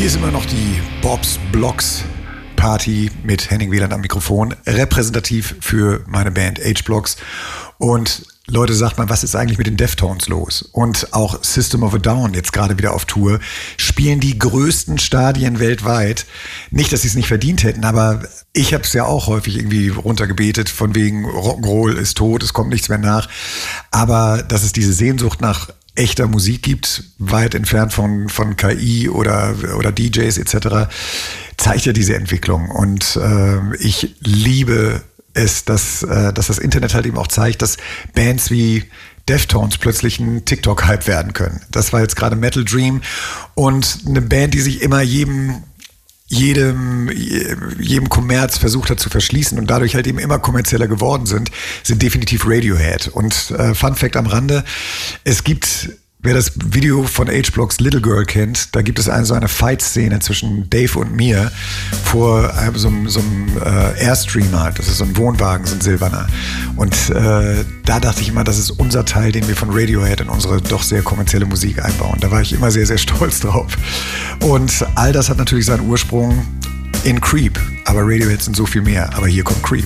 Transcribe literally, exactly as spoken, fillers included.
Hier ist immer noch die Bob's Blocks Party mit Henning Wieland am Mikrofon, repräsentativ für meine Band H-Blocks. Und Leute, sagt man, was ist eigentlich mit den Deftones los? Und auch System of a Down, jetzt gerade wieder auf Tour, spielen die größten Stadien weltweit. Nicht, dass sie es nicht verdient hätten, aber ich habe es ja auch häufig irgendwie runtergebetet, von wegen Rock'n'Roll ist tot, es kommt nichts mehr nach. Aber dass es diese Sehnsucht nach echter Musik gibt, weit entfernt von, von K I oder, oder D Js et cetera, zeigt ja diese Entwicklung. Und äh, ich liebe es, dass, äh, dass das Internet halt eben auch zeigt, dass Bands wie Deftones plötzlich ein TikTok-Hype werden können. Das war jetzt gerade Metal Dream und eine Band, die sich immer jedem jedem, jedem Kommerz versucht hat zu verschließen und dadurch halt eben immer kommerzieller geworden sind, sind definitiv Radiohead. Und äh, Fun Fact am Rande, es gibt, wer das Video von H-Blocks Little Girl kennt, da gibt es eine so eine Fight-Szene zwischen Dave und mir vor einem, so, so einem äh, Airstreamer, das ist so ein Wohnwagen, so ein silberner. Und äh, da dachte ich immer, das ist unser Teil, den wir von Radiohead in unsere doch sehr kommerzielle Musik einbauen. Da war ich immer sehr, sehr stolz drauf. Und all das hat natürlich seinen Ursprung in Creep, aber Radiohead sind so viel mehr. Aber hier kommt Creep.